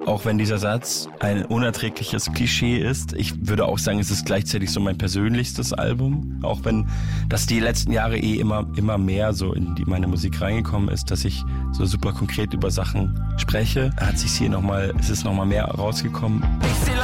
Auch wenn dieser Satz ein unerträgliches Klischee ist, ich würde auch sagen, es ist gleichzeitig so mein persönlichstes Album. Auch wenn das die letzten Jahre immer mehr so in meine Musik reingekommen ist, dass ich so super konkret über Sachen spreche, ist es nochmal mehr rausgekommen. Ich seh